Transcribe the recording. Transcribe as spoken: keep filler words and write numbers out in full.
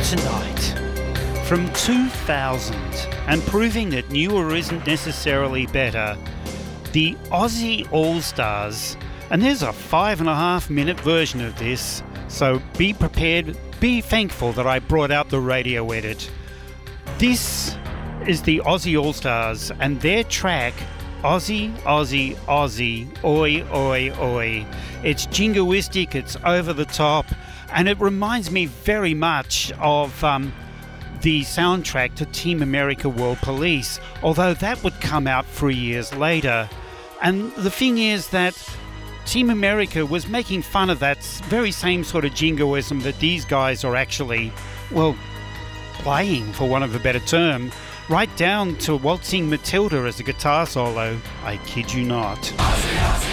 tonight from two thousand, and proving that newer isn't necessarily better, the Aussie All-Stars. And there's a five and a half minute version of this, so be prepared, be thankful that I brought out the radio edit. This is the Aussie All-Stars and their track Aussie, Aussie, Aussie, oi, oi, oi. It's jingoistic, it's over the top, and it reminds me very much of um, the soundtrack to Team America World Police, although that would come out three years later. And the thing is that Team America was making fun of that very same sort of jingoism that these guys are actually, well, playing, for want of a better term, right down to waltzing Matilda as a guitar solo. I kid you not.